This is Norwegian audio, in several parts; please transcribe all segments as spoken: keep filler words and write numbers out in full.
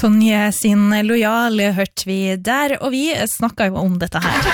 Tonje sin lojale hørte vi der, og vi snakket jo om dette her.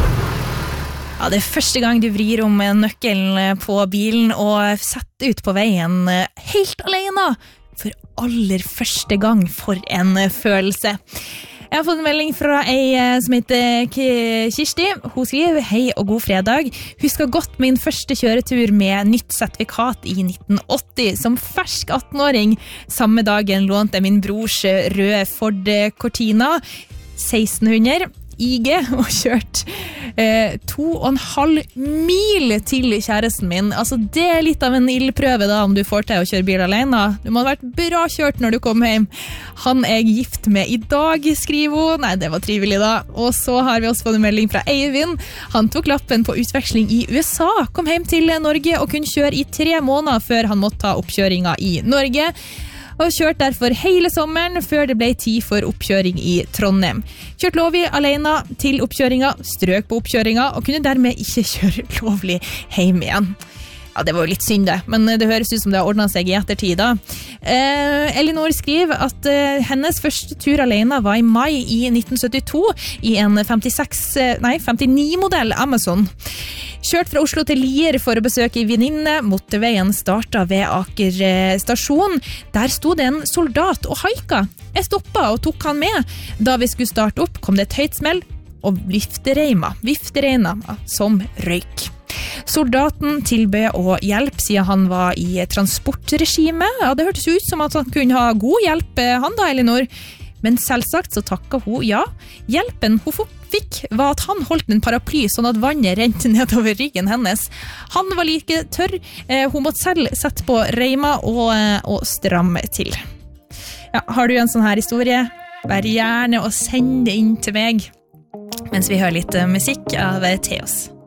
Ja, det er første gang du vrir om nøkkelen på bilen og setter ut på veien helt alene. For aller første gang, for en følelse. Jeg har fått en melding fra ei som heter Kirsti. Hun skriver, hei og god fredag. Husker godt min første kjøretur med nytt sertifikat i nitten åtti. Som fersk attenåring, samme dagen lånte jeg min brors røde Ford Cortina seksten hundre I G og kjørt eh, to og en halv mil til kjæresten min. Altså, det er litt av en ildprøve da, om du får til å kjøre bil alene. Du må ha vært bra kjørt når du kom hjem. Han er jeg gift med i dag, skriver hun. Nei, det var trivelig da. Og så har vi også fått en melding fra Eivind. Han tok lappen på utveksling i U S A, kom hjem til Norge og kunne kjøre i tre måneder før han måtte ta oppkjøringa i Norge. Og kjørt derfor hele sommeren før det ble tid for oppkjøring i Trondheim. Kjørt lovlig alene til oppkjøringa, strøk på oppkjøringa og kunne dermed ikke kjøre lovlig hjem igjen. Ja, det var jo litt synd det, men det høres ut som det har ordnet seg i ettertid da. Eh, Elinor skriver at eh, hennes første tur alene var i mai i nitten syttito i en femtiseks, nei, femtini-modell Amazon. Kjørt fra Oslo til Lier for å besøke venninne. Motorveien startet ved Aker stasjon. Der stod det en soldat og haika. Jeg stoppet og tok han med. Da vi skulle starte opp, kom det et høyt smell og viftereima, viftereina som røyk. Soldaten tilbød å hjelpe siden han var i transportregime. Ja, det hørtes ut som at han kunne ha god hjelp, han da, Elinor. Men selvsagt så takket hun ja. Hjelpen hun fikk var at han holdt en paraply sånn at vannet rente nedover ryggen hennes. Han var like tørr. Hun måtte selv sette på reima og, og stramme til. Ja, har du en sånn her historie? Vær gjerne og send det inn til meg mens vi hører litt musikk av Theos.